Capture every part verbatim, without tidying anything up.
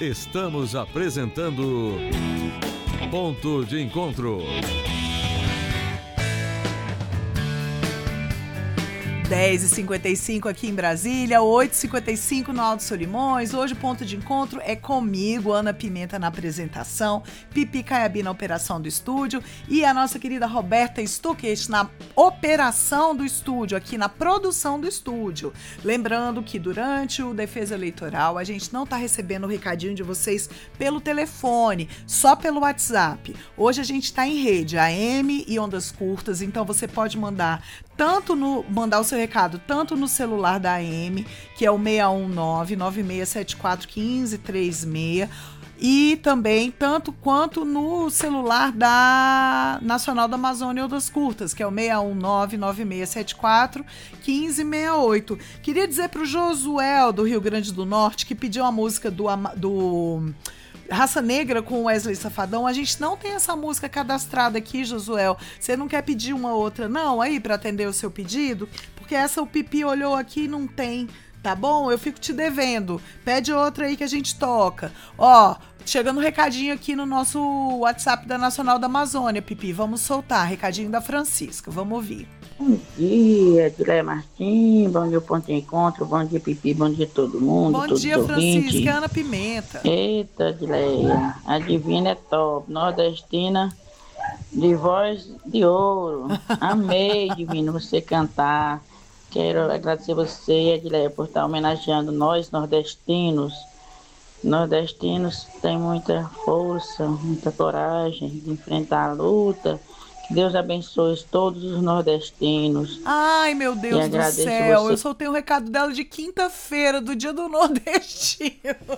Estamos apresentando Ponto de Encontro. dez e cinquenta e cinco aqui em Brasília, oito e cinquenta e cinco no Alto Solimões. Hoje o ponto de encontro é comigo, Ana Pimenta na apresentação, Pipi Caiabi na operação do estúdio e a nossa querida Roberta Stuckert na operação do estúdio, aqui na produção do estúdio. Lembrando que durante o Defesa Eleitoral a gente não está recebendo o recadinho de vocês pelo telefone, só pelo WhatsApp. Hoje a gente está em rede, A M e ondas curtas, então você pode mandar tanto no, mandar o seu recado tanto no celular da A M, que é o seis um nove, nove seis sete quatro, um cinco três seis, e também tanto quanto no celular da Nacional da Amazônia Ondas Curtas, que é o seis um nove, nove seis sete quatro, um cinco seis oito. Queria dizer para o Josuel, do Rio Grande do Norte, que pediu a música do... do Raça Negra com Wesley Safadão. A gente não tem essa música cadastrada aqui, Josuel. Você não quer pedir uma outra não aí para atender o seu pedido? Porque essa o Pipi olhou aqui e não tem, tá bom? Eu fico te devendo. Pede outra aí que a gente toca. Ó, chegando um recadinho aqui no nosso WhatsApp da Nacional da Amazônia, Pipi. Vamos soltar. Recadinho da Francisca. Vamos ouvir. Bom dia, Dileia Martins, bom dia, Ponto de Encontro, bom dia, Pipi, bom dia todo mundo. Bom dia, Francisca, Ana Pimenta. Eita, Dileia, a divina é top, nordestina de voz de ouro. Amei, divino, você cantar. Quero agradecer você, Dileia, por estar homenageando nós, nordestinos. Nordestinos têm muita força, muita coragem de enfrentar a luta. Deus abençoe todos os nordestinos. Ai, meu Deus do céu. Você. Eu soltei um recado dela de quinta-feira, do dia do nordestino.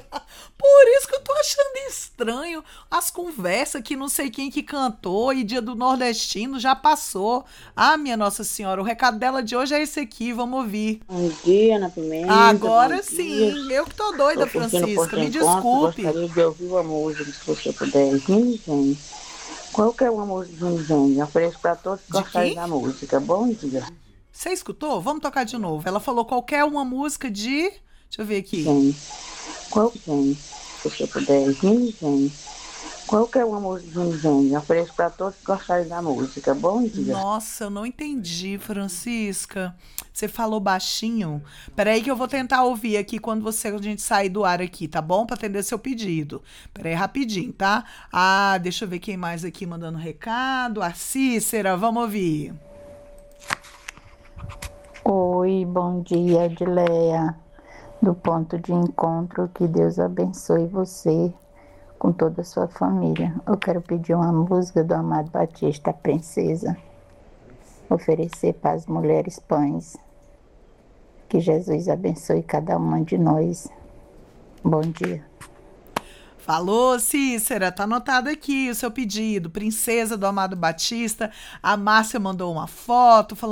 Por isso que eu tô achando estranho as conversas que não sei quem que cantou e dia do nordestino já passou. Ah, minha Nossa Senhora, o recado dela de hoje é esse aqui, vamos ouvir. Bom dia, Ana Pimenta. Agora sim, dia. Eu que tô doida, tô Francisca, me desculpe. Gostaria de ouvir uma música, se você puder. Gente. Qual que é uma música de um gênio? Ofereço para todos que gostarem da música. Bom dia. Você escutou? Vamos tocar de novo. Ela falou qualquer uma música de... Deixa eu ver aqui. Gênio. Qual gênio? Se você puder. Gênio. Qual que é uma música de um gênio? Ofereço para todos que gostarem da música. Bom dia. Nossa, eu não entendi, Francisca. Você falou baixinho. Peraí que eu vou tentar ouvir aqui quando você, a gente sair do ar aqui, tá bom? Para atender seu pedido. Peraí, rapidinho, tá? Ah, deixa eu ver quem mais aqui mandando recado. A Cícera, vamos ouvir. Oi, bom dia, Dileia. Do Ponto de Encontro, que Deus abençoe você com toda a sua família. Eu quero pedir uma música do Amado Batista, a Princesa. Oferecer para as mulheres pães. Que Jesus abençoe cada uma de nós. Bom dia. Falou, Cícera, tá anotado aqui o seu pedido. Princesa do Amado Batista. A Márcia mandou uma foto falando